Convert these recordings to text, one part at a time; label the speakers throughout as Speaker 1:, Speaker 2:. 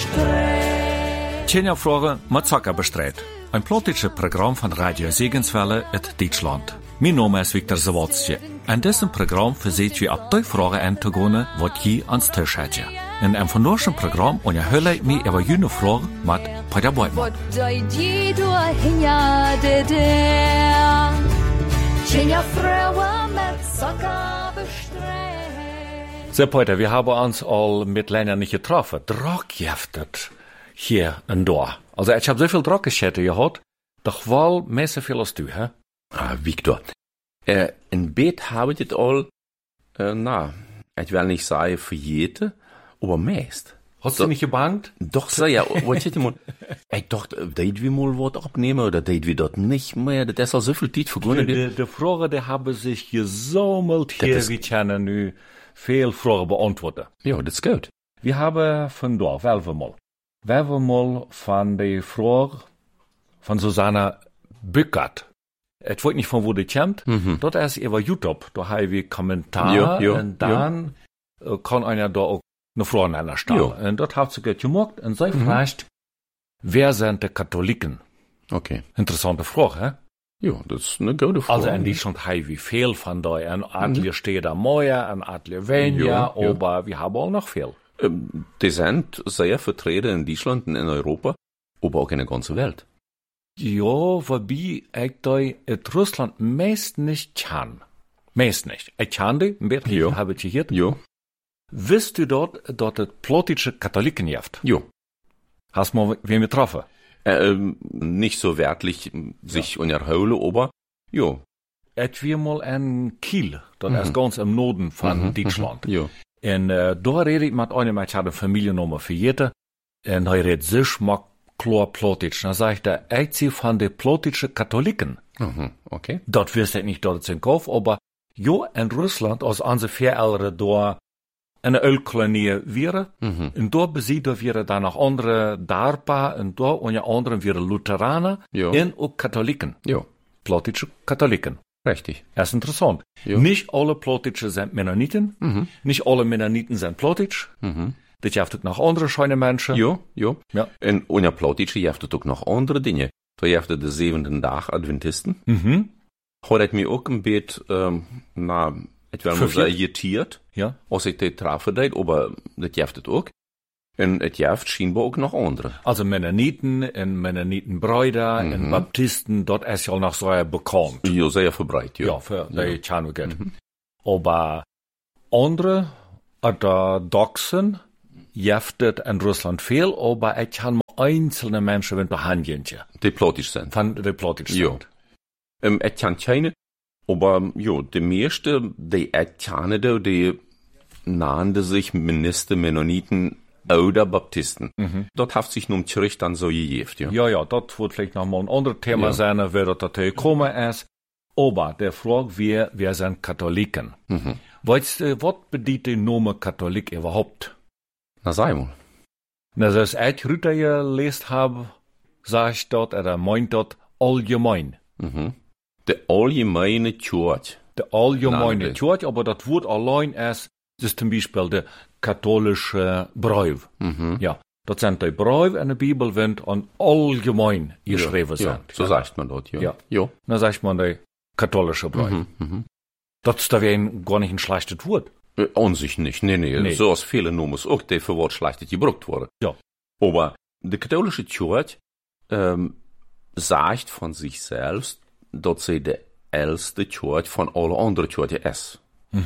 Speaker 1: bestreit.
Speaker 2: Tjenja Frage mit Zucker bestreit. Ein politisches Programm von Radio Segenswelle in Deutschland. Mein Name ist Viktor Zawadzki. In diesem Programm verseht wir ab die Fragen einzugehen, was je ans Tisch hat. In einem von diesem Programm unterhöhle ich mich über jene Fragen mit Peter Beutmann. So, Peter, wir haben uns all mit länger nicht getroffen. Droggiftet hier und da. Also, ich habe so viel Droggeschätte gehabt, doch wohl mehr so viel als du, hä?
Speaker 3: Ah, Victor. In Bett habe ich das all, ich will nicht sagen für jede, aber meist.
Speaker 2: Hast du nicht gebangt?
Speaker 3: Doch, so, ja, was hätte man, ich dachte, deit wir mal was abnehmen, oder deit wir dort nicht mehr, das ist all so viel Zeit vergangen.
Speaker 2: Die Fragen, die haben sich gesammelt hier, wir können nu viel Fragen beantworten.
Speaker 3: Ja, das ist gut.
Speaker 2: Wir haben von da, welke mal von der Frage von Susanna Bückert. Ich weiß nicht, von wo die kommt. Dort ist über YouTube, da haben wir Kommentare, und dann kann einer da auch eine Frage an der Stelle. Und dort hat sie gemacht, und sie fragt, wer sind die Katholiken?
Speaker 3: Okay.
Speaker 2: Interessante Frage, hä?
Speaker 3: Ja, das ist eine gute Frage.
Speaker 2: Also in Deutschland haben wir viel von da. Ein Adler steht da mehr, ein Adler weniger, aber wir haben auch noch viel.
Speaker 3: Die sind sehr vertreten in Deutschland und in Europa, aber auch in der ganzen Welt.
Speaker 2: Ja, wobei ich da in Russland meist nicht kann. Meist nicht. Ich kann die, ein bisschen habe ich gehört.
Speaker 3: Ja.
Speaker 2: Wisst du dort, dass es politische Katholiken gibt?
Speaker 3: Ja.
Speaker 2: Hast du mal wen getroffen?
Speaker 3: Nicht so wertlich sich unterholen, aber ja.
Speaker 2: Ich war mal in Kiel, das ist ganz im Norden von Deutschland.
Speaker 3: Ja.
Speaker 2: Und da rede ich mit einem, ich hatte Familiennummer für jeden, und er redet sich mal klar Plotitsch. Dann sag ich, ich ziehe von den plotischen Katholiken.
Speaker 3: Okay.
Speaker 2: Dort wirst du nicht dort in Kauf, aber jo, in Russland, als unsere Voreltern da eine Ölkolonie wären, und da besiedeln wir dann noch andere Darpa, und da unter anderem wir Lutheraner, und auch Katholiken.
Speaker 3: Ja.
Speaker 2: Plotische Katholiken.
Speaker 3: Richtig.
Speaker 2: Das ist interessant.
Speaker 3: Ja.
Speaker 2: Nicht alle Plotische sind Mennoniten, nicht alle Mennoniten sind Plotitsch. Das gibt es noch andere schöne Menschen.
Speaker 3: Ja.
Speaker 2: Ja.
Speaker 3: Und unter Plotitsche gibt es auch noch andere Dinge. Da gibt es die 7. Tag Adventisten. Hat ich mir auch ein bisschen, ich will mal sagen, irritiert.
Speaker 2: Ja.
Speaker 3: Als ich die treffe, aber das gibt es auch. Und es gibt scheinbar auch noch andere.
Speaker 2: Also Mennoniten, und Mennonitenbrüder, und Baptisten, dort ist ja noch sehr bekannt.
Speaker 3: Ja, sehr verbreitet, ja.
Speaker 2: Ja, für die Chanuget. Aber andere Orthodoxen gibt es in Russland viel, aber ich kann einzelne Menschen mit behandeln.
Speaker 3: Die plotisch sind.
Speaker 2: Von die plotisch sind.
Speaker 3: Ja. Ich kann keine, aber ja, die meisten, die ich kenne, die nannten sich Minister, Mennoniten oder Baptisten. Dort hat sich nun Kirche dann so gegeben, ja.
Speaker 2: Ja, das wird vielleicht noch mal ein anderes Thema sein, wer das natürlich kommen ist. Aber der Frage, wer sind Katholiken? Weißt du, was bedeutet der Name Katholik überhaupt?
Speaker 3: Na, sei mal.
Speaker 2: Na, das ich Rüter gelesen habe, sag ich dort, meint dort allgemein.
Speaker 3: Die allgemeine Kirche.
Speaker 2: Die allgemeine Kirche, aber das Wort allein ist zum Beispiel der katholische Brief. Ja, das sind die Briefe in der Bibel, wenn an allgemein geschrieben sind.
Speaker 3: So sagt man dort, ja.
Speaker 2: Dann sagt man die katholische Brief. Das ist da gar nicht ein schlechtes Wort.
Speaker 3: An sich nicht, nee. So als viele Nummern auch die für Wort schlechtes gebraucht worden.
Speaker 2: Ja.
Speaker 3: Aber die katholische Kirche sagt von sich selbst, dass sie die älteste Kirche von allen anderen Kirchen ist.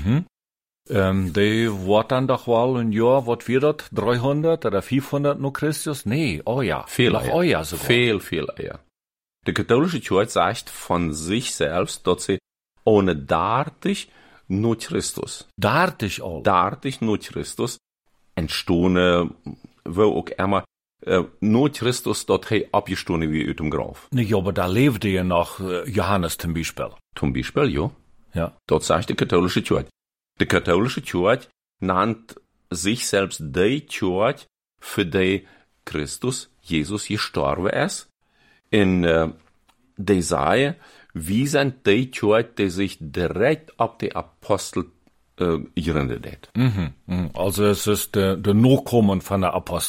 Speaker 2: Die wird dann doch wohl ein Jahr, was wird das? 300 oder 500 noch Christus? Nee,
Speaker 3: Viel
Speaker 2: eher sogar.
Speaker 3: Viel eher. Die katholische Kirche sagt von sich selbst, dass sie ohne dartig nur Christus.
Speaker 2: Dartig
Speaker 3: nur Christus entstehen, wo auch immer, nur Christus, dort he abgestohlen wie aus dem Grab.
Speaker 2: Nee, aber da lebte ja noch Johannes zum Beispiel.
Speaker 3: Zum Beispiel, ja.
Speaker 2: Ja.
Speaker 3: Dort sagt die katholische Kirche. Die katholische Kirche nannt sich selbst die Kirche, für die Christus, Jesus, gestorben ist. In die sagen, wie sind die Kirche, die sich direkt ab die Apostel gerichtet hat.
Speaker 2: Also es ist der Nachkommen von der Apostel.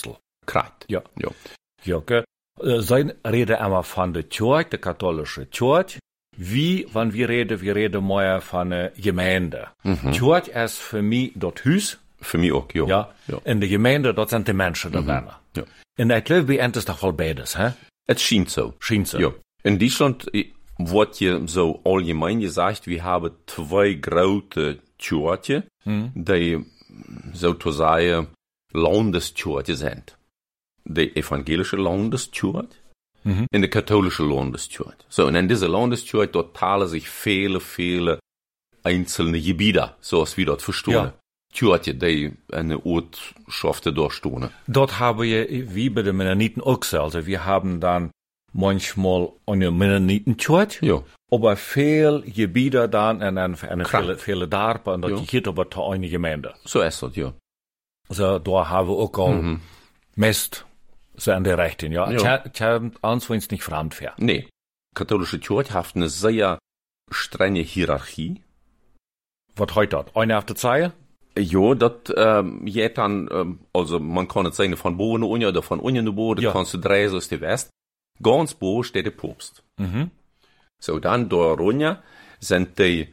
Speaker 3: Krijt.
Speaker 2: Ja.
Speaker 3: Ja.
Speaker 2: Ja, gell. Sein reden immer von der Kirche, der katholische Kirche. Wie, wenn wir reden mehr von der Gemeinde. Kirche ist für mich dort Hus.
Speaker 3: Für mich auch, ja.
Speaker 2: Ja. In der Gemeinde, dort sind die Menschen dabei.
Speaker 3: Ja.
Speaker 2: In der Glaube ist es doch wohl beides, hä?
Speaker 3: Es schien so.
Speaker 2: Scheint so.
Speaker 3: Ja. In Deutschland wird hier so allgemein gesagt, wir haben zwei große Kirchen, die sozusagen Landeskirche sind. Die evangelische Landeskirche und die katholische Landeskirche. So, und in dieser Landeskirche, dort teilen sich viele einzelne Gebiete, so als wir dort verstehen.
Speaker 2: Ja.
Speaker 3: Kirche, die eine Ortschaft durchstehen.
Speaker 2: Dort haben wir, wie bei den Mennoniten auch so. Also wir haben dann manchmal eine Mennoniten-Kirche,
Speaker 3: Ja.
Speaker 2: aber viel Gebiete dann und dann
Speaker 3: Klar.
Speaker 2: viele Dorpen und das
Speaker 3: Ja.
Speaker 2: geht aber zu einer Gemeinde.
Speaker 3: So ist das, ja.
Speaker 2: Also da haben wir auch all Mist so an der Rechten, ja.
Speaker 3: Ja.
Speaker 2: Uns uns nicht fremd für.
Speaker 3: Nee. Katholische Kirche hat eine sehr strenge Hierarchie.
Speaker 2: Was heute dort? Eine auf der Zeile?
Speaker 3: Ja, das geht dann, also man kann nicht sagen von boven unten oder von unten nach boven,
Speaker 2: Ja.
Speaker 3: das kannst du drehen aus der West. Ganz boven steht der Papst. So, dann da runter sind die,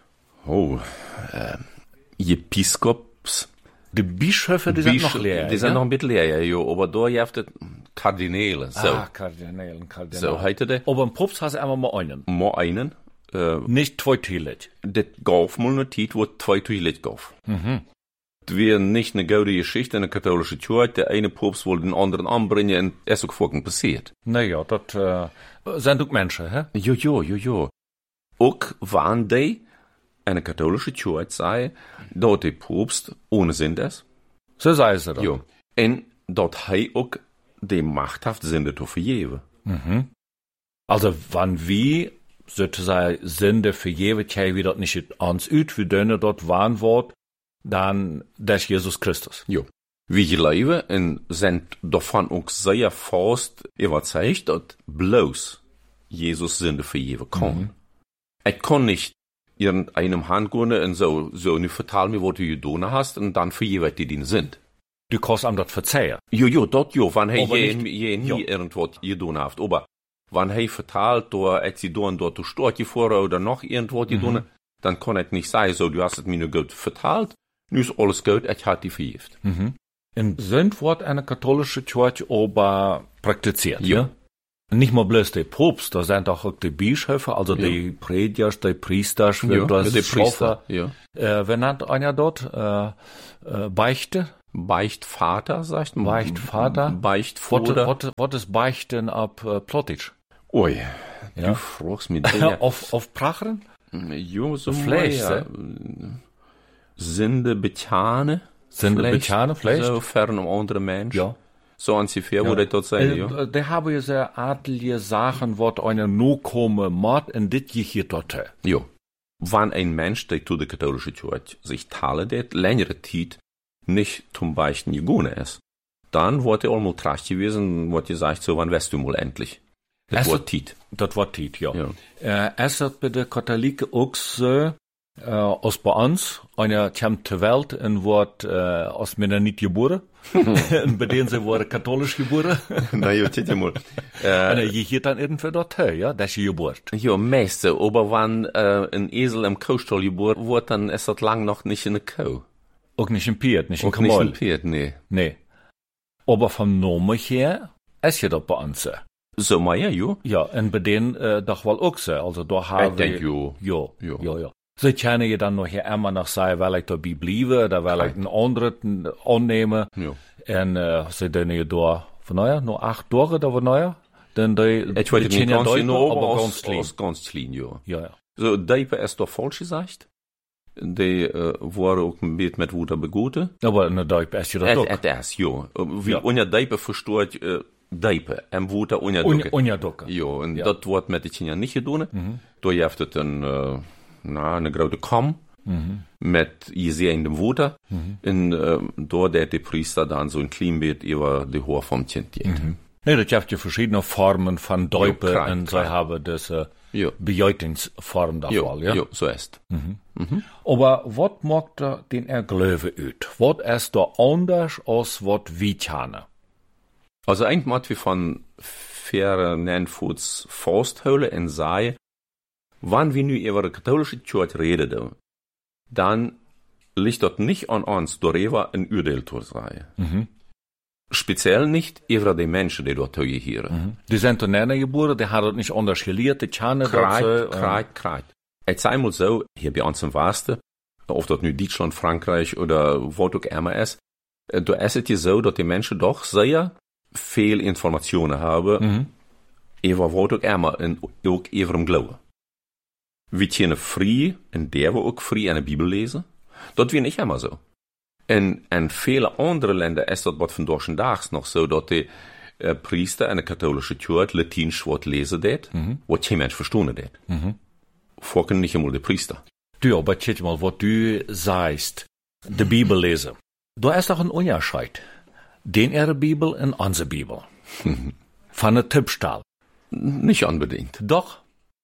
Speaker 3: Episkops.
Speaker 2: Die Bischöfe, die sind noch leer.
Speaker 3: Die sind noch ein bisschen leer, ja, aber da gibt es Kardinäle. So,
Speaker 2: Kardinälen.
Speaker 3: so heißt der.
Speaker 2: Aber im Papst hast du einmal mal einen.
Speaker 3: Mal einen,
Speaker 2: Nicht zweiteilig.
Speaker 3: das gauf mal eine Zeit, wo zwei Toilet gauf. Das wäre nicht eine gute Geschichte in der katholischen Kirche. Der eine Papst wollte den anderen anbringen und es ist auch fucking passiert.
Speaker 2: Naja, das sind auch Menschen, hä?
Speaker 3: Ja. Auch waren die eine katholische Kirche sei, dort der Papst ohne Sinn ist.
Speaker 2: So sei es dann.
Speaker 3: Ja. Und dort hat auch die machthaft Sünde zu vergeben.
Speaker 2: Also, wann wir sozusagen Sünde vergeben, können wir dort nicht ans Üt, wir dürfen dort waren Wort, dann das Jesus Christus.
Speaker 3: Ja. Wir leben und sind davon auch sehr fast überzeugt, dass bloß Jesus Sünde vergeben kann. Ich kann nicht irgendeinem Handgehen und so, nu vertal mir, was du getan hast, und dann vergeben die den sind.
Speaker 2: Du kannst ihm das verzeihen.
Speaker 3: Jo, dort jo, wann
Speaker 2: Aber
Speaker 3: je
Speaker 2: nicht-
Speaker 3: nie
Speaker 2: ja.
Speaker 3: irgendwas getan hat. Aber wann vertalt, da als sie dort du stort vor oder noch irgendwas getan, dann kann es nicht sein, so, du hast es mir nur gut vertalt, nu ist alles gut, ich hatte die vergift.
Speaker 2: In Sünd wird eine katholische Kirche aber praktiziert,
Speaker 3: Ja.
Speaker 2: ja? Nicht mal bloß der Papst, da sind auch die Bischöfe, also die Prediger, die Priester, das
Speaker 3: der Priester, ja.
Speaker 2: Wer nennt einer dort? Beichte?
Speaker 3: Beichtvater, sagt man.
Speaker 2: Beichtvater?
Speaker 3: Beichtvater.
Speaker 2: Was ist Beichten ab Plotitsch?
Speaker 3: Ui,
Speaker 2: Ja.
Speaker 3: du fragst mich Dinge.
Speaker 2: auf Prachern?
Speaker 3: Jo, so
Speaker 2: Fleisch,
Speaker 3: ja. Sinde Betjane.
Speaker 2: Sinde Betjane, Fleisch?
Speaker 3: So fern um andere Menschen.
Speaker 2: Ja.
Speaker 3: So ungefähr, wo das dort sein, ja.
Speaker 2: Die haben ja sehr adlige Sachen, was einer no komme macht, und das hier dort.
Speaker 3: Ja. Wann ein Mensch, der zu der katholischen Kirche sich teilt, der längere Zeit nicht zum Beichten gegangen ist, dann wird er auch mal tracht gewesen, wird gesagt, so, wann wärst du mal endlich? Das wird Zeit.
Speaker 2: Das war Tiet, ja.
Speaker 3: Ja.
Speaker 2: Es hat bei der Katholiken auch so, als bei uns, einer kommt zur Welt und wird als Mennonit geboren. Und bei denen sie wurden katholisch geboren.
Speaker 3: Na ja, tja mal.
Speaker 2: Und er geht dann irgendwie dort her, ja, das ist die Geburt.
Speaker 3: Ja, meeste, aber wenn ein Esel im Kuhstall geboren wird, dann ist das lang noch nicht in der Kuh.
Speaker 2: Auch nicht ein Piet, nicht ein
Speaker 3: Auch nicht
Speaker 2: Kamel.
Speaker 3: ein Pferd, nee.
Speaker 2: Nee. Aber vom Namen her, ist ja das bei uns so.
Speaker 3: So, maar ja.
Speaker 2: Ja, und bei denen doch wohl auch so. Also da haben
Speaker 3: denk, jo.
Speaker 2: Ja. Sie können ja dann noch hier immer noch sagen, weil ich dabei bleibe, oder weil ich einen anderen annehme.
Speaker 3: Ja.
Speaker 2: Und sie dann ja da, von naja, noch 8 Tage, da war naja. Dann die,
Speaker 3: Ich weiß nicht ganz genau, aber
Speaker 2: ganz clean.
Speaker 3: ganz clean, ja.
Speaker 2: Ja.
Speaker 3: So, Deipe ist doch falsch gesagt. Die waren auch ein bisschen mit Wuter begoten.
Speaker 2: Aber in der Deutsch ist ja das doch.
Speaker 3: Het is, ja. Wie
Speaker 2: Ja.
Speaker 3: unja Deipe versteht, Deipe. En Wuter unja Ducke.
Speaker 2: Unjadokke.
Speaker 3: Ja, und das wird mit den Kindern nicht getan. Da gibt es eine große Kamm mit gesehendem Wuter. Und da der Priester dann so ein klein bisschen über die Haar vom Kind geht.
Speaker 2: Nee, das gibt ja verschiedene Formen von Deupe
Speaker 3: klar,
Speaker 2: und sie haben diese
Speaker 3: Ja.
Speaker 2: Bedeutungsform davon, ja.
Speaker 3: Ja, so ist.
Speaker 2: Aber was macht da den Erglöwe ut? Was ist da anders als was wir kennen?
Speaker 3: Also eigentlich moet we van vernen voets vasthouden en zeggen, wanneer we nu over de katholische Kirche reden, dan ligt dat niet aan ons, door een oordeel te zeggen. Speziell nicht über die Menschen, die dort hier.
Speaker 2: Die sind in Nenne geboren, die hadden het niet anders geleerd, die Tjane
Speaker 3: Kraait. Het zijn moet zo, hier bij ons im Westen, of dat nu Duitsland, Frankreich oder wat ook immer ist, da ist es ja so, dass die Menschen doch sehr viel Informationen haben, über wat ook immer, und auch über dem Glauben. Wir können frei, und der wir auch frei eine Bibel lesen, das wir nicht immer so. In viele andere Länder ist das was von vandaag nog zo, dat de priester in de katholische Kirche Latinisch wat lezen deed, wat geen mens verstaan deed. Vorken niet eenmaal de priester.
Speaker 2: Du, aber tjit mal, wat du sagst, de Bibel lesen. Da ist doch ein Unterschied. Den ihre Bibel und unsere Bibel. Von der Tippstahl.
Speaker 3: Nicht unbedingt.
Speaker 2: Doch.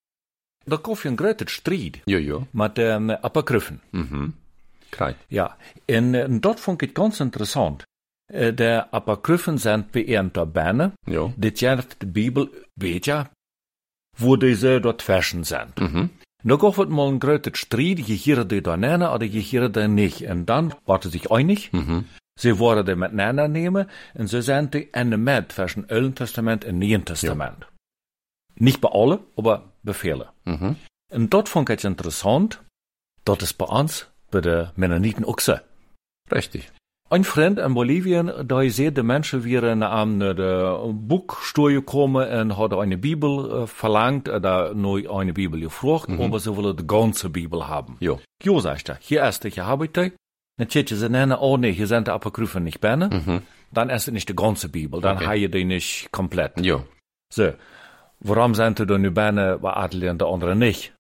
Speaker 2: Da kommt ein großer Streit.
Speaker 3: Ja.
Speaker 2: Mit den Apokryphen.
Speaker 3: Krijg.
Speaker 2: Ja, en dat vond ik ganz interessant. De Apokryphen zijn beëerd door Berne.
Speaker 3: Ja.
Speaker 2: Dit jaar de Bibel, weet je, wo diese dort versen zijn. Da gab es mal einen großen Streit, je hier die da nennen, oder je hier die nicht. Und dann waren sie sich einig. Sie wollen die miteinander nehmen, und sie sind die Ende mit zwischen Alten Testament und Neuen Testament. Ja. Nicht bei allen, aber bei vielen. Und dort fand ich interessant, dat ist bei uns, bei den Mennoniten auch so.
Speaker 3: Richtig.
Speaker 2: Ein Freund in Bolivien, da ich sehe, die Menschen wären an der Buchstuhl gekommen und hat eine Bibel verlangt, oder neu eine Bibel gefragt, aber sie wollen die ganze Bibel haben.
Speaker 3: Jo,
Speaker 2: sagst du, hier ist hier habe ich die. Dann steht sie nennen, oh nee, hier sind die Apokryphen nicht benne. Dann ist es nicht die ganze Bibel, dann habe ich die nicht komplett.
Speaker 3: Jo.
Speaker 2: So, warum sind die dann nicht benne, bei Adel und der andere nicht?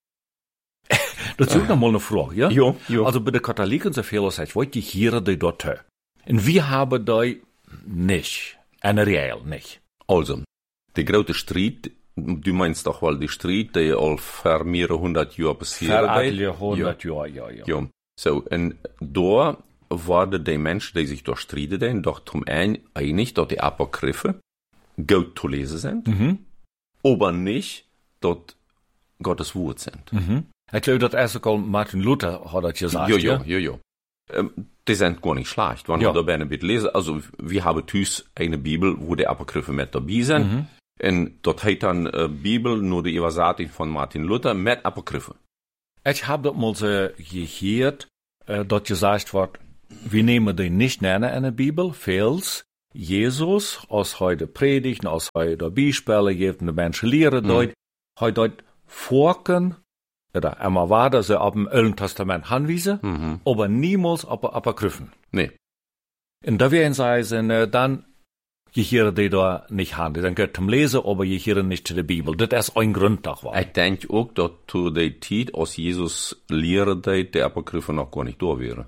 Speaker 2: Das ist auch noch mal eine Frage, ja?
Speaker 3: Jo.
Speaker 2: Also bei den Katholiken so viel als wollt ihr hier die dort haben. Und wir haben die nicht. En reëel nicht.
Speaker 3: Also, die grote Streit, du meinst doch wel die Streit, die al voor meer dan 100 jaar passiert.
Speaker 2: 100 Jahre, ja.
Speaker 3: So, en daar waren die Menschen, die sich dort streiten, doch zum einen einig, dass die Apokryphen gut zu lesen sind, aber nicht, dass Gottes Wort sind.
Speaker 2: Ich glaube, das erste Mal Martin Luther hat das gesagt.
Speaker 3: Ja. Die sind gar nicht schlecht, wenn wir da ein bisschen lesen. Also, wir haben thuis eine Bibel, wo die Apokryphen mit dabei sind. Und dort heißt dann Bibel, nur die Übersetzung von Martin Luther mit Apokryphen.
Speaker 2: Ich habe das mal so gehört, dass gesagt wird, wir nehmen die nicht nennen in der Bibel, fehls Jesus, als heute predigen, als heute Beispiele geben, die Menschen lehren dort, heute vorken, oder einmal war das sie auf dem Alten Testament anwiesen, aber niemals auf Apokryphen.
Speaker 3: Nee.
Speaker 2: Und da werden sie dann, je hier die da nicht haben, dann geht zum Lesen, aber je hier nicht zu der Bibel. Das ist ein Grund davon.
Speaker 3: Ich denke auch, dass zu der Zeit, als Jesus lehrte, die Apokryphen noch gar nicht da wären.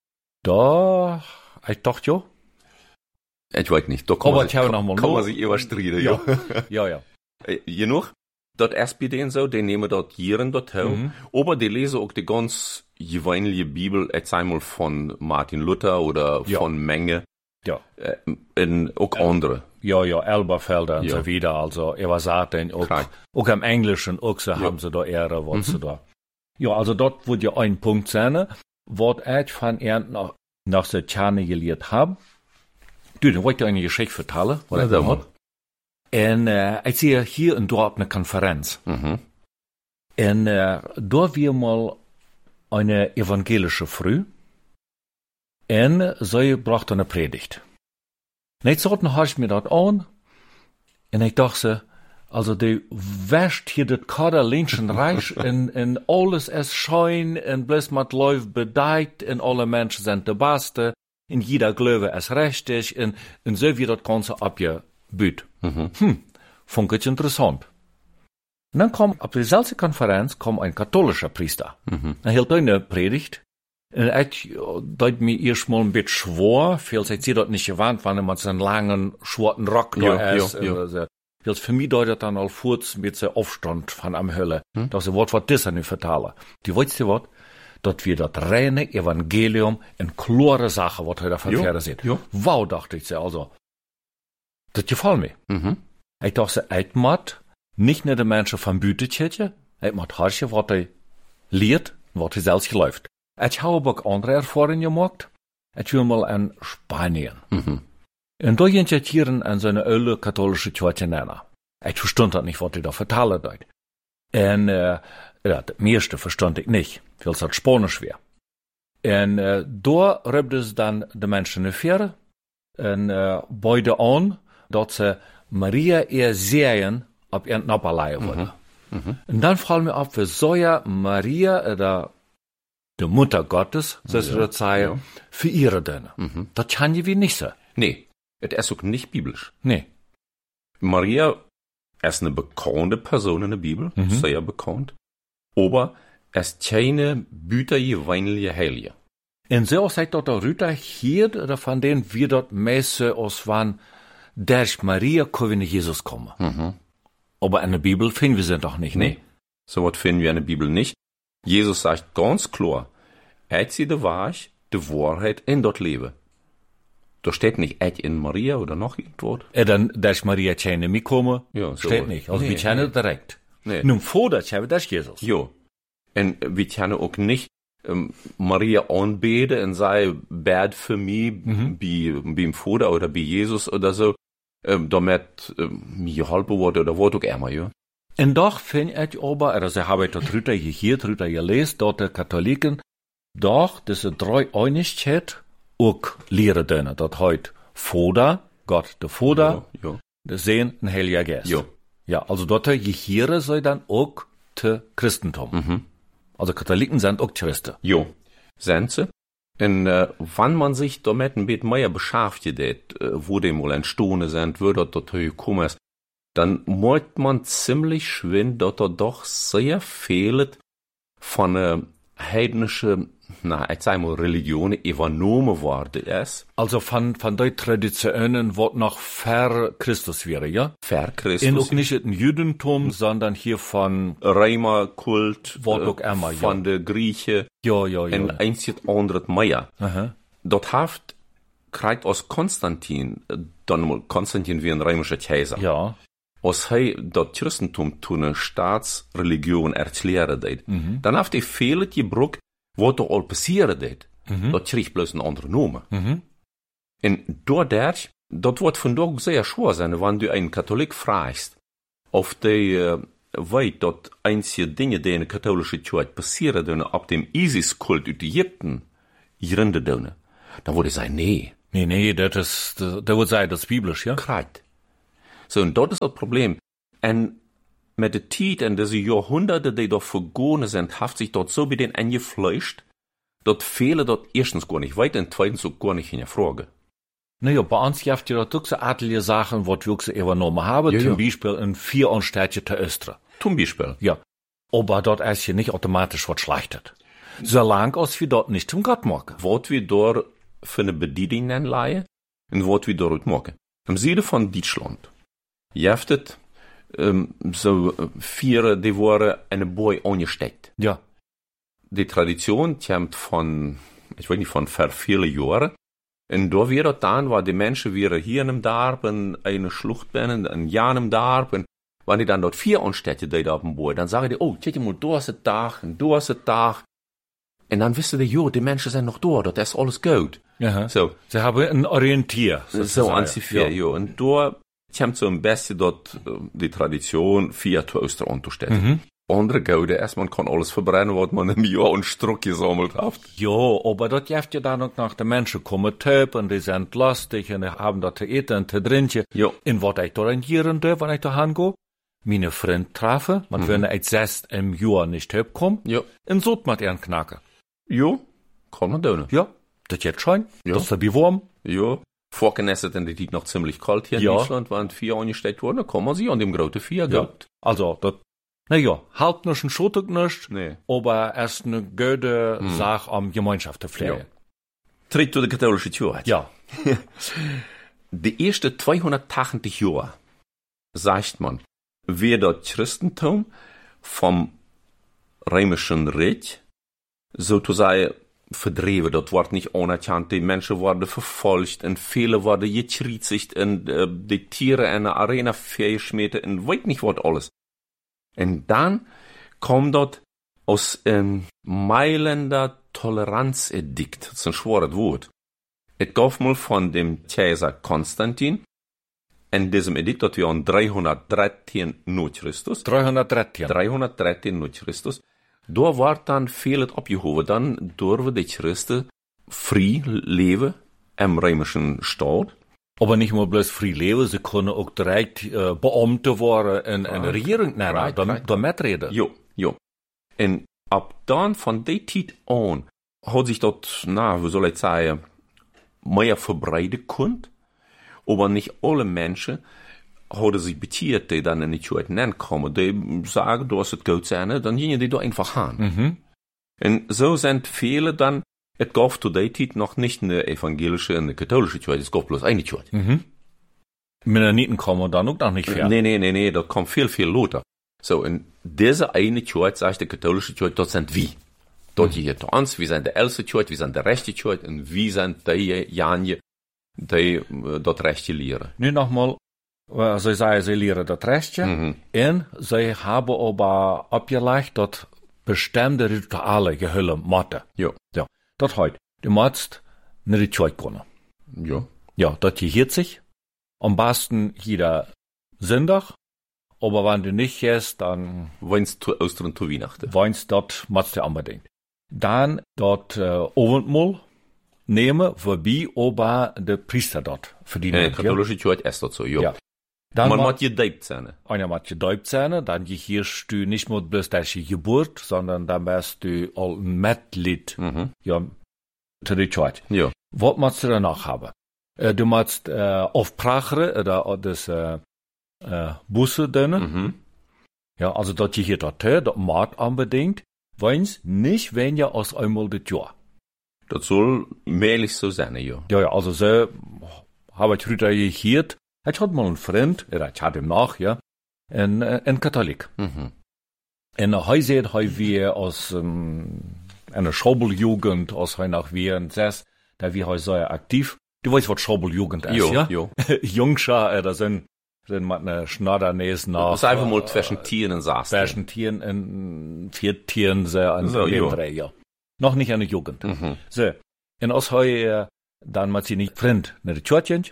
Speaker 2: Da, ich dachte ja.
Speaker 3: Ich weiß nicht, da kann man sich überstreiten, ja.
Speaker 2: Ja.
Speaker 3: Genug? Das ist bei denen so, die nehmen dort Jiren dort hin, aber die lesen auch die ganz gewöhnliche Bibel, jetzt einmal von Martin Luther oder von Menge.
Speaker 2: Ja.
Speaker 3: Und auch andere.
Speaker 2: Ja, Elberfelder und so wieder, also Übersetzung, auch im Englischen, auch so haben sie da Ehre, was sie da. Ja, also dort wird ja ein Punkt sein, was ich von ihr nach der Tjane gelehrt habe. Du, dann wollte ich eine Geschichte vertellen, was ich da habe. Und ich sehe hier in Dorp eine Konferenz. Und da wir mal eine evangelische Frau, und sie brachte eine Predigt. Und jetzt habe ich mir das an, und ich dachte, also die wäscht hier das Kaderlinchen reich, und alles ist schön, und bloß mit läuft bedeckt, und alle Menschen sind die Beste, und jeder Glaube ist richtig, und so wird das Ganze abgebüht. Fand ich interessant. Und dann kam, auf die selbe Konferenz, ein katholischer Priester. Er hielt eine Predigt. Und ich deut mir erst mal ein bisschen schwor, weil ich sehe das nicht gewarnt, wenn man so einen langen, schwarzen Rock da ist. Weil für mich deutet dann auch kurz mit so Aufstand von am Hölle. Dass ich was das nicht vertellen. Die weißt du was? Dass wir das reine Evangelium in klare Sache, was heute von Pferde sieht. Wow, dachte ich so, also. Das gefällt mir. Ich dachte, ich muss nicht nur die Menschen von Bütekirche, ich muss hartje wat hij leert, wat hij zelfs geläuft. Ich habe auch andere Erfahrungen gemacht. Ich will mal in Spanien. Und da gehen ich hier in so eine alte katholische Kirche nennen. Ich verstand das nicht, was die da vertellen dort. Und, das meiste verstand ich nicht, weil es halt Spanisch wäre. Und, da rübt es dann die Menschen in Fähre, und, beide an, dass sie Maria eher sehen, ob ihr Napalei wurde. Und dann fallen mir auf, wie soll ja Maria, die Mutter Gottes, so ist das sagen, für ihre Döne. Das kann je wie nicht so.
Speaker 3: Nee, es ist auch nicht biblisch.
Speaker 2: Nee.
Speaker 3: Maria ist eine bekannte Person in der Bibel, sehr bekannt. Aber es ist keine bütterliche, weinliche Heilige.
Speaker 2: Und so sagt dort der Rüter hier, oder von denen wir dort Messe aus waren, durch Maria können Jesus kommen. Aber in der Bibel finden wir sie doch nicht, ne?
Speaker 3: Nee, so was finden wir in der Bibel nicht. Jesus sagt ganz klar, ich sie die Wahrheit in dort Leben. Da steht nicht, ich in Maria oder noch irgendwo.
Speaker 2: Dann, durch Maria keine mitkommen,
Speaker 3: Ja, so
Speaker 2: steht
Speaker 3: was.
Speaker 2: nicht. Also
Speaker 3: Nee,
Speaker 2: wir kennen direkt.
Speaker 3: Nee.
Speaker 2: Nun vor das haben wir das Jesus.
Speaker 3: Ja. Und wir können auch nicht Maria anbeten und sagen, bad für mich, beim Vater oder bei Jesus oder so, damit mir geholfen wurde oder was auch immer, ja.
Speaker 2: Und doch finde ich aber, also habe ich dort drüber gelesen, dort die Katholiken, doch diese Dreieinigkeit auch lehren dürfen, dort heute Vater, Gott der Vater,
Speaker 3: Ja.
Speaker 2: der Sohn, ein Heiliger Geist.
Speaker 3: Ja.
Speaker 2: Ja, also dort hier soll dann auch das Christentum. Also Katholiken sind auch Christen.
Speaker 3: Ja. Sind sie? Und wenn man sich damit ein bisschen mehr beschäftigt, wo die mal entstanden sind, wo das dort gekommen ist, dann merkt man ziemlich schwind, dass da doch sehr viel von heidnische, ich sag mal, Religion übernommen worden ist.
Speaker 2: Also von den Traditionen, was noch ver Christus wäre, ja?
Speaker 3: Ver
Speaker 2: Und
Speaker 3: Christus.
Speaker 2: auch nicht im Judentum, sondern hier von,
Speaker 3: Römerkult,
Speaker 2: Wort auch immer, ja.
Speaker 3: von der Grieche,
Speaker 2: ja.
Speaker 3: und einzig andere mehr.
Speaker 2: Aha.
Speaker 3: Dort haft kriegt aus Konstantin, dann mal Konstantin wie ein römischer Kaiser.
Speaker 2: Ja.
Speaker 3: Als hij dat Christentum toen een staatsreligion erklären deed, dan heeft hij veel gebruikt wat er al passieren deed. Dat kreeg bloß een andere naam. En doordat, dat wordt vandaag zeer schwer zijn, wanneer du een katholiek vraagt, of die weet dat einzige dingen die in de katholische kerk passieren doen op dem Isis-kult uit Egypten, hierin doen. Dan wordt hij zeggen, nee.
Speaker 2: Nee, das wird sein, das ist biblisch, ja?
Speaker 3: Krijgt. So, und dort ist das Problem. Und mit der Zeit und diese Jahrhunderte, die dort vergangen sind, hat sich dort so bei denen eingefleischt, dass viele dort erstens gar nicht weit und zweitens auch gar nicht in der Frage.
Speaker 2: Naja, bei uns gibt es ja doch so etliche Sachen, was wir auch so übernommen haben,
Speaker 3: Ja,
Speaker 2: zum
Speaker 3: ja.
Speaker 2: Beispiel in 4 Städte der Östra.
Speaker 3: Zum Beispiel.
Speaker 2: Ja. Aber dort ist hier nicht automatisch was schlechtet. Solange als wir dort nicht zum Gott machen.
Speaker 3: Was wir dort für eine Bedienung leihen und was wir dort machen. Im Süden von Deutschland. Jeftet, so 4, die waren eine Boy angesteckt.
Speaker 2: Ja.
Speaker 3: Die Tradition kommt von, ich weiß nicht, von vor vielen Jahren. Und da wäre dann, war die Menschen wären hier in einem Dorf, in einer Schlucht bin, ein Jahr im Dorf, und wenn die dann dort 4 anstellen, die da auf dem Boy, dann sagen die, oh, guck mal, da ist der Tag, und da ist der Tag. Und dann wissen die, jo, die Menschen sind noch da, das ist alles gut.
Speaker 2: Aha.
Speaker 3: So,
Speaker 2: Sie haben ein Orientier.
Speaker 3: so an sich
Speaker 2: ja.
Speaker 3: ja. Und da kommt so am besten dort die Tradition, 4 Toaster anzustellen. Andere Gaude ist, man kann alles verbrennen, was man im Jahr und Struck gesammelt hat.
Speaker 2: Ja, aber das gibt ja dann auch nach den Menschen kommen Töp und die sind lustig und die haben da zu essen und zu trinken.
Speaker 3: Ja.
Speaker 2: In was ich da regieren darf, wenn ich da hingehe, meine Freund treffe, man wenn ich 6 im Jahr nicht Töp kommen,
Speaker 3: Ja.
Speaker 2: und so mit ihren Knacken.
Speaker 3: Ja, kann man tun.
Speaker 2: Ja, das geht schon.
Speaker 3: Ja.
Speaker 2: Das ist wie warm.
Speaker 3: Ja. Vorhin ist es in der Zeit noch ziemlich kalt hier in
Speaker 2: Ja.
Speaker 3: Deutschland, waren 4 angesteckt worden, da kann man sie an dem großen 4 gehabt.
Speaker 2: Also, das, naja, halt nicht ein Schottig nicht,
Speaker 3: Nee.
Speaker 2: aber erst eine gute Sache am Gemeinschaft zu pflegen.
Speaker 3: Tritt zu der katholischen Kirche.
Speaker 2: Ja.
Speaker 3: Die ersten 280 Jahre, sagt man, wird das Christentum vom römischen Reich sozusagen verdreven, dat wordt niet anerkannt, die mensen worden vervolgd en vele worden gekriezigt en die Tiere in de arena verschmeten en weet niet wat alles. En dan komt dat aus een Mailänder Toleranzedikt, dat is een zwaar woord. Het gaf mal van dem Keizer Konstantin, en diesem Edikt dat wir an 313 nach Christus. 313 nach Christus. Da wordt dan veel het opgehoven. Dan durven de Christen vrij leven im römischen Staat.
Speaker 2: Aber nicht nur bloß frei leben, sie können auch direkt Beamte worden in eine Regierung nehmen, da mitreden.
Speaker 3: Jo. En ab dan van die tijd aan hat sich dat, wie soll ich sagen, mehr verbreiten können. Aber nicht alle Menschen hadden sich betiert, die dann in die Kirche hineinkommen. Die sagen, du hast es gut sein, dann gingen die da einfach hin. Und so sind viele dann, es gab zu der Zeit noch nicht eine evangelische und eine katholische Kirche, es gab bloß eine Kirche.
Speaker 2: Mennoniten kommen dann auch noch nicht her.
Speaker 3: Nee, da kommt viel lauter. So, in diese eine Kirche, sagt die katholische Kirche, das sind wir. Dort hier zu uns, wir sind die älteste Kirche, wir sind die rechte Kirche, und wir sind diejenigen, die dat rechtje leren.
Speaker 2: Nu nogmaals, ze zeggen ze leren dat rechtje, en ze hebben aber opgelegd dat bestimmte ritualen gehullen moeten.
Speaker 3: Ja.
Speaker 2: Dat heet, du musst naar de kerk kunnen.
Speaker 3: Ja.
Speaker 2: Ja, dat gehiert sich. Am besten jeder Sonntag, aber wenn du nicht gehst, dann
Speaker 3: weinst du Ostern zu Weihnachten.
Speaker 2: Weinst dat musst du unbedingt. Dann dort Abendmahl nemen, waarbij oba de priester dat verdienen.
Speaker 3: Katholische Kirche ist das so, ja.
Speaker 2: Dan
Speaker 3: man moet gedeupt zijn.
Speaker 2: Einer muss gedeupt sein, dann gehörst du nicht nur bloß deine Geburt, sondern dann bist du auch ein Mitglied, ja, zu der Kirche.
Speaker 3: Ja.
Speaker 2: Was musst du danach haben? Du musst aufbrachen, oder das Busse dienen. Ja, also dort gehört das macht unbedingt, wenn's nicht weniger als einmal das Jahr.
Speaker 3: Das soll mehrlich so sein, ja.
Speaker 2: Ja, also so habe ich heute gehört. Ich hatte mal einen Freund, ich hatte ihm nach, ja, ein Katholik. Und er sagt, wir aus einer Schaubeljugend, aus nach wir und das, da wir sehr aktiv. Du weißt, was Schaubeljugend ist, ja?
Speaker 3: Ja.
Speaker 2: Jungscher, das sind mit einer Schnatternäse nach.
Speaker 3: Das ist einfach mal zwischen Tieren und Saßen.
Speaker 2: Zwischen Tieren und Tieren, sehr an so, ja. Noch nicht eine Jugend. So. Und aus dann man sie nicht Freund, ne, die Kirche,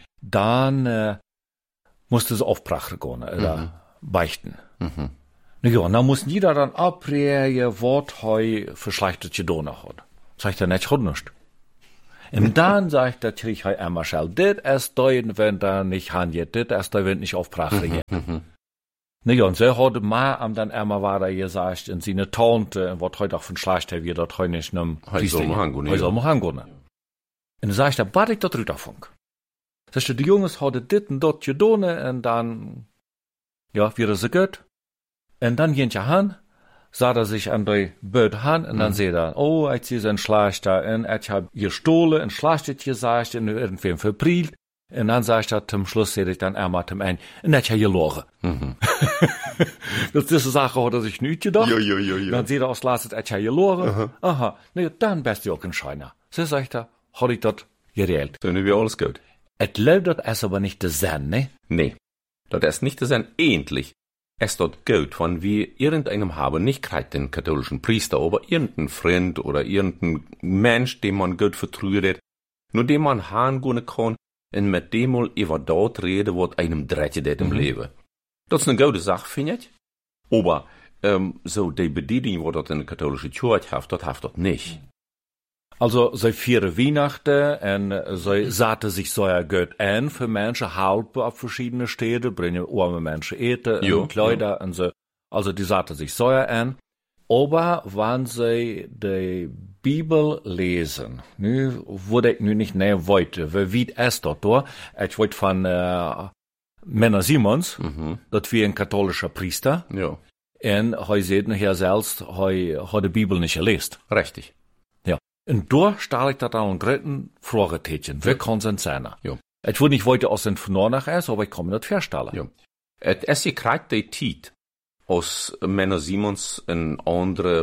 Speaker 2: dann musste sie aufbrachen gehen, oder beichten. Na ja, dann muss jeder dann abreden, was heu für schlechtes getan hat. Sagt er nicht, hat nicht. Und dann sagt der Kirch heu einmal schnell, das ist dein, wenn da nicht handelt, das ist dein, wenn nicht aufbrachen. Na ja, und so hat man am dann einmal war da gesagt, in seine Tante, was heute auch von schlechter wird, dort heu nicht nem Priester. Heu soll man hangehen. Und dann sagt er, was ich da drüber funk. Sagst du, die Jungs hadden dit en dat gedaan en dan, ja, wieder so gut. Und dann ging er hin, sah er sich an die Böd hin und dann sieht er, oh, ich sehe so ein Schlechter und ich hab gestohlen und Schlechtet gesagt und irgendwem verprielt. Und dann sagt er, zum Schluss sehe ich dann einmal zum Ende, und ich hab gelogen. Diese Sache hat er sich nicht gedacht.
Speaker 3: Ja.
Speaker 2: Dann sieht er aus Lasset, ich hab gelogen. Aha, ne, dann bist du auch ein Scheiner. So sagt er, hat ich das gereelt.
Speaker 3: So, ne, wie alles gut.
Speaker 2: Et lebt das ist aber nicht der Sinn, ne?
Speaker 3: Nee, das ist nicht der Sinn. Endlich ist dort gut, wenn wir irgendeinem haben, nicht gerade den katholischen Priester, aber irgendeinen Freund oder irgendeinen Mensch, dem man gut vertraut, nur dem man hingehen kann und mit dem mal über dort reden, was einem dreht im Leben. Das ist eine gute Sache, finde ich. Aber so die Bedienung, die das in der katholischen Kirche hat, das hat das nicht.
Speaker 2: Also, sie feiern Weihnachten und sie saten sich sehr gut an für Menschen, halten auf verschiedene Städte, bringen arme Menschen Eten und Kleider und so. Also, die saten sich sehr an. Aber wenn sie die Bibel lesen, nu würde ich nicht näher weiter, wie ist das da? Ich wollte von Männer Simons, das wie ein katholischer Priester.
Speaker 3: Ja.
Speaker 2: Und er sagt nachher selbst, er hat die Bibel nicht gelesen.
Speaker 3: Richtig.
Speaker 2: Und da stelle ich da dann einen dritten Fragezeichen. Wer kann es sein?
Speaker 3: Ja.
Speaker 2: Ich würde nicht weiter aus den Vernach ist, aber ich kann mir das feststellen.
Speaker 3: Ja. Es ist gerade die Zeit, aus Menno Simons en andere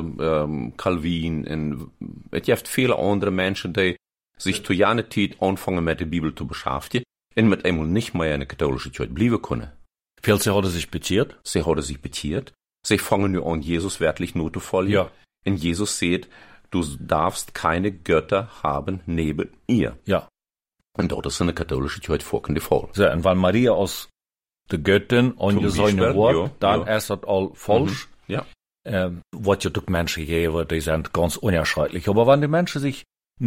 Speaker 3: Calvin en het heeft viele andere Menschen, die sich zu jene Zeit anfangen mit der Bibel zu beschäftigen und mit einmal nicht mehr in der katholischen Kirche bleiben können.
Speaker 2: Viele sie haben sich bekeert.
Speaker 3: Sie haben sich bekeert. Sie fangen nur an, Jesus wirklich nur zu folgen.
Speaker 2: Ja.
Speaker 3: Und Jesus sagt, du darfst keine Götter haben neben ihr.
Speaker 2: Ja.
Speaker 3: Und dort ist in der katholischen Kirche folgende Fall.
Speaker 2: So, und weil Maria aus der Göttin und ihr seine Wort, dann ist das all falsch.
Speaker 3: Ja.
Speaker 2: Was ja durch Menschen geben, die sind ganz unerschrecklich. Aber wenn die Menschen sich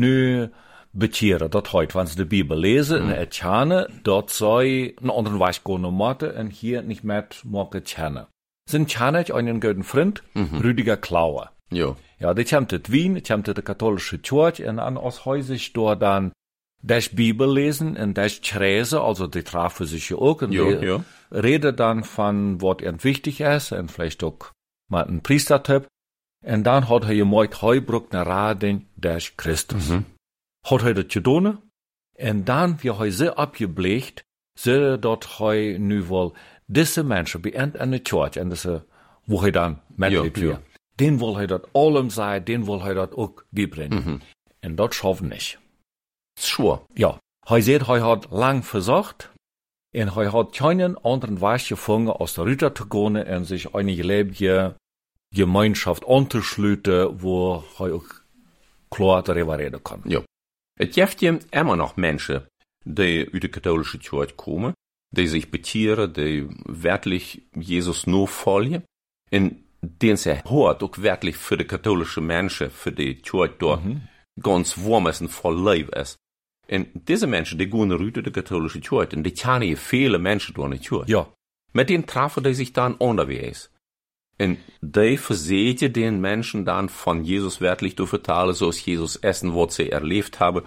Speaker 2: nu bekehren, dat heute, wenn sie die Bibel lesen, in Etjane, dort sei einen anderen Weg gehen Mathe und hier nicht mehr machen Tjane. Sind Tjane einen guten Freund, Rüdiger Klauer.
Speaker 3: Ja.
Speaker 2: Ja, die kommt in Wien, die kommt in die katholische Kirche und an aus Häusig dort dann das Bibel lesen und das Chräse, also die trafen sich ja auch und die reden dann von, was ihnen wichtig ist und vielleicht auch mal einen Priestertipp. Und dann hat er gemacht, Heubruck eine Radin des Christus. Hat er das getan und dann, wie er so abgebleicht, so dort er nu wohl diese Menschen bei in der Kirche, und das, wo er dann Mitglied wird. Den will er das allem sein, den will er das auch beibringen. Und das schaffen nicht.
Speaker 3: Schwor.
Speaker 2: Ja. Er sagt, er hat lang versucht, und er hat keinen anderen Weg gefunden, aus der Rüte zu gehen und sich eine gelebte Gemeinschaft anzuschließen, wo er auch klar darüber reden kann.
Speaker 3: Ja. Es gibt ja immer noch Menschen, die aus der katholischen Kirche kommen, die sich bekehren, die wirklich Jesus nur folgen, und den sie hört, auch wirklich für die katholische Menschen, für die Kirche dort, ganz warm ist und voll Leben ist. Und diese Menschen, die gehen rüber der katholischen Kirche, und die kennen viele Menschen durch die Kirche.
Speaker 2: Ja.
Speaker 3: Mit denen treffen die sich dann unterwegs. Und die versehen den Menschen dann von Jesus wirklich zu vertalen, so als Jesus essen, was sie erlebt haben.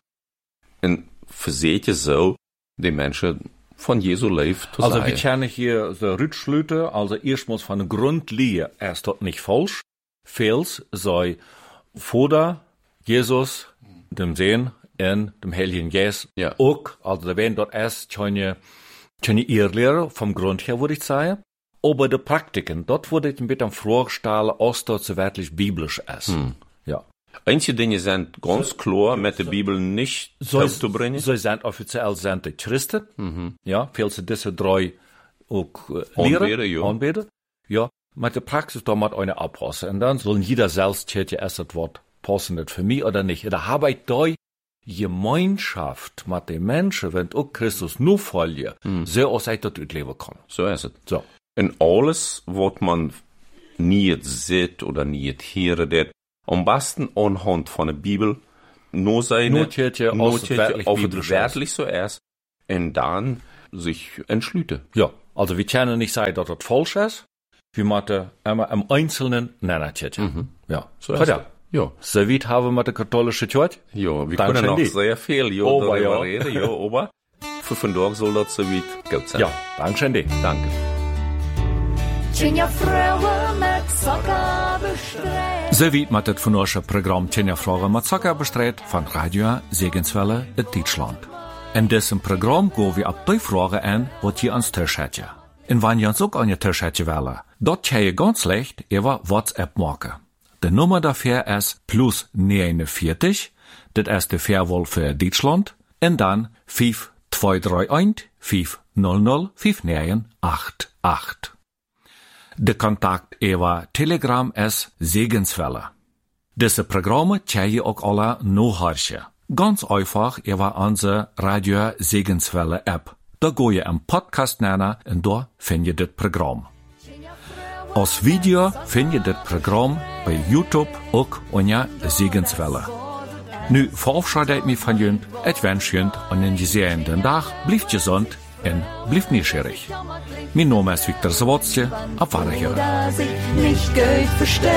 Speaker 3: Und versehen so die Menschen von Jesu Leben zu sein.
Speaker 2: Also wir kennen hier so Rückschlüte, also erst muss von der Grundlinie erst dort nicht falsch. Fehls sei vor Jesus, dem Sehen, in dem Heiligen Geist, auch, also da werden dort erst keine Irrlehre vom Grund her, würde ich sagen. Aber die Praktiken, dort wurde ich ein bisschen vorstellen, als dort so wirklich biblisch ist. Ja.
Speaker 3: Einige Dinge sind ganz klar mit der Bibel nicht zu bringen.
Speaker 2: So sind offiziell sind die Christen. Ja, viel zu diese drei auch lehren, anbeten. Ja, mit der Praxis da mal eine abpassen. Und dann sollen jeder selbst tätig erst das Wort passen das für mich oder nicht. Da habe ich da Gemeinschaft mit den Menschen, wenn auch Christus nur folgt, so aus das leben kann.
Speaker 3: So ist es.
Speaker 2: So.
Speaker 3: Und alles, was man nie sieht oder nie hören, am besten anhand von der Bibel, nur seine,
Speaker 2: auf
Speaker 3: wirklich so ist, und dann sich entschlüten.
Speaker 2: Ja, also wir können nicht sagen, dass das falsch ist, wir müssen immer im Einzelnen nennen. Ja,
Speaker 3: so ist es. Ja.
Speaker 2: So weit haben wir mit der katholischen Kirche.
Speaker 3: Ja, wir können noch sehr viel darüber reden, aber für von dort soll das so weit gut sein.
Speaker 2: Ja, danke schön dir.
Speaker 3: Danke.
Speaker 1: Tjenja Frauen mit Zucker bestreit.
Speaker 2: So weit mit das von unserem Programm Tjenja Frauen mit Zucker bestreit von Radio Segenswelle in Deutschland. In diesem Programm gehen wir ab die Fragen an, was ihr ans Tisch hättet. Und wenn ihr uns auch an ihr Tisch hättet wollen, dort kann ihr ganz leicht über WhatsApp machen. Die Nummer dafür ist +49, das ist die Fairwall für Deutschland, und dann 5231 500 5988. Der Kontakt über Telegram ist Segenswelle. Diese Programme kann ihr auch alle nachhören. Ganz einfach über unsere Radio Segenswelle App. Da geht ihr im Podcast nennen und da findet ihr das Programm. Als Video findet ihr das Programm bei YouTube auch unter Segenswelle. Nu verabschiede ich mich von Jünd, ich wünsche Jünd einen gesegneten Tag, bleibt gesund und bleibt neugierig. Mein Name ist Viktor Sawatzke, auf Wiederhören.
Speaker 1: Dass ich nicht gut versteht,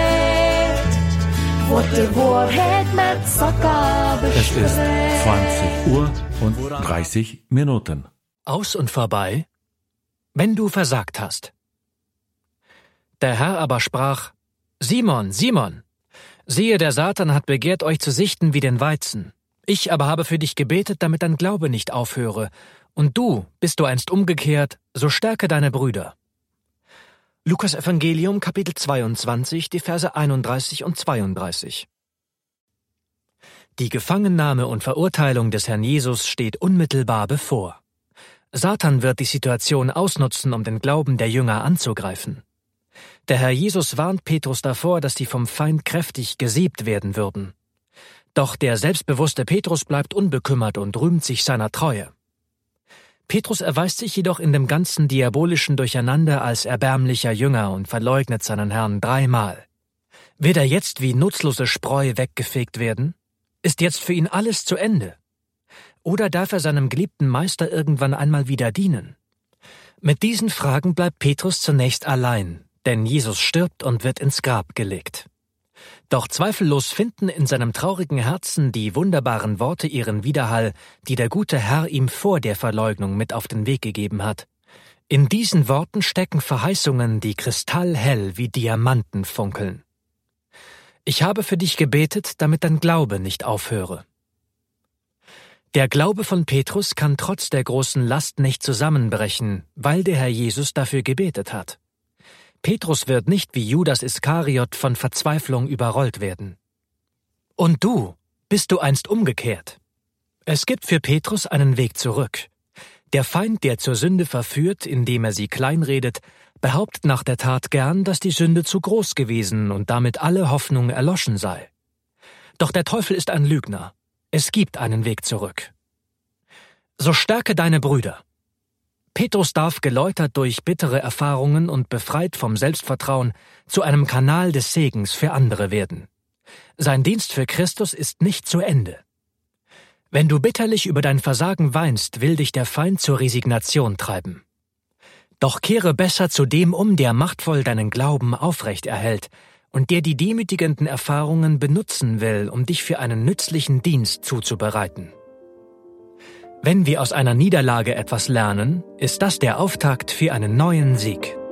Speaker 1: was die Wahrheit mit Zucker
Speaker 2: Es ist
Speaker 1: bestreit.
Speaker 2: 20 Uhr und 30 Minuten.
Speaker 4: Aus und vorbei, wenn du versagt hast. Der Herr aber sprach: Simon, Simon, siehe, der Satan hat begehrt, euch zu sichten wie den Weizen. Ich aber habe für dich gebetet, damit dein Glaube nicht aufhöre. Und du, bist du einst umgekehrt, so stärke deine Brüder. Lukas Evangelium, Kapitel 22, die Verse 31 und 32. Die Gefangennahme und Verurteilung des Herrn Jesus steht unmittelbar bevor. Satan wird die Situation ausnutzen, um den Glauben der Jünger anzugreifen. Der Herr Jesus warnt Petrus davor, dass sie vom Feind kräftig gesiebt werden würden. Doch der selbstbewusste Petrus bleibt unbekümmert und rühmt sich seiner Treue. Petrus erweist sich jedoch in dem ganzen diabolischen Durcheinander als erbärmlicher Jünger und verleugnet seinen Herrn 3-mal. Wird er jetzt wie nutzlose Spreu weggefegt werden? Ist jetzt für ihn alles zu Ende? Oder darf er seinem geliebten Meister irgendwann einmal wieder dienen? Mit diesen Fragen bleibt Petrus zunächst allein, denn Jesus stirbt und wird ins Grab gelegt. Doch zweifellos finden in seinem traurigen Herzen die wunderbaren Worte ihren Widerhall, die der gute Herr ihm vor der Verleugnung mit auf den Weg gegeben hat. In diesen Worten stecken Verheißungen, die kristallhell wie Diamanten funkeln. Ich habe für dich gebetet, damit dein Glaube nicht aufhöre. Der Glaube von Petrus kann trotz der großen Last nicht zusammenbrechen, weil der Herr Jesus dafür gebetet hat. Petrus wird nicht wie Judas Iskariot von Verzweiflung überrollt werden. Und du, bist du einst umgekehrt? Es gibt für Petrus einen Weg zurück. Der Feind, der zur Sünde verführt, indem er sie kleinredet, behauptet nach der Tat gern, dass die Sünde zu groß gewesen und damit alle Hoffnung erloschen sei. Doch der Teufel ist ein Lügner. Es gibt einen Weg zurück. So stärke deine Brüder. Petrus darf geläutert durch bittere Erfahrungen und befreit vom Selbstvertrauen zu einem Kanal des Segens für andere werden. Sein Dienst für Christus ist nicht zu Ende. Wenn du bitterlich über dein Versagen weinst, will dich der Feind zur Resignation treiben. Doch kehre besser zu dem um, der machtvoll deinen Glauben aufrecht erhält und der die demütigenden Erfahrungen benutzen will, um dich für einen nützlichen Dienst zuzubereiten. Wenn wir aus einer Niederlage etwas lernen, ist das der Auftakt für einen neuen Sieg.